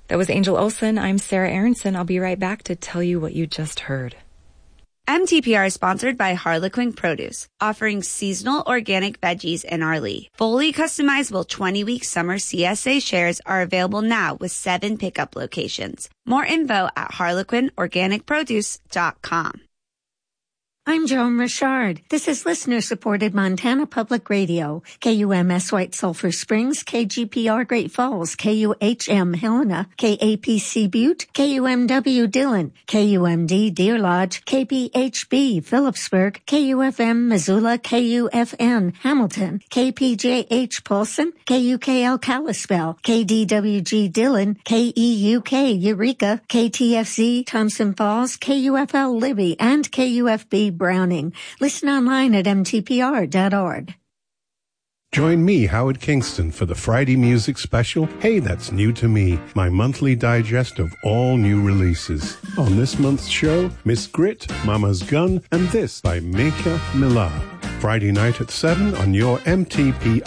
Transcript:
That was Angel Olsen. I'm Sarah Aronson. I'll be right back to tell you what you just heard. MTPR is sponsored by Harlequin Produce, offering seasonal organic veggies in Arlie. Fully customizable 20-week summer CSA shares are available now with 7 pickup locations. More info at harlequinorganicproduce.com. I'm Joan Richard. This is listener-supported Montana Public Radio. KUMS White Sulphur Springs, KGPR Great Falls, KUHM Helena, KAPC Butte, KUMW Dillon, KUMD Deer Lodge, KPHB Phillipsburg, KUFM Missoula, KUFN Hamilton, KPJH Polson, KUKL Kalispell, KDWG Dillon, KEUK Eureka, KTFZ Thompson Falls, KUFL Libby, and KUFB Browning. Listen online at mtpr.org. Join me, Howard Kingston, for the Friday Music Special, Hey, That's New to Me, my monthly digest of all new releases. On this month's show, Miss Grit, Mama's Gun, and This by Meka Millar. Friday night at 7 on your MTP